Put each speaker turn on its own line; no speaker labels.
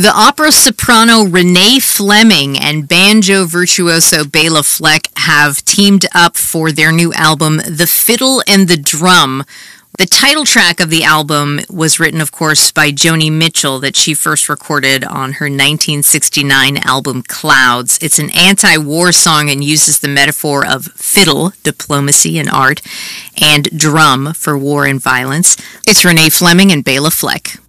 The opera soprano Renee Fleming and banjo virtuoso Bela Fleck have teamed up for their new album, The Fiddle and the Drum. The title track of the album was written, of course, by Joni Mitchell that she first recorded on her 1969 album Clouds. It's an anti-war song and uses the metaphor of fiddle, diplomacy and art, and drum for war and violence. It's Renee Fleming and Bela Fleck.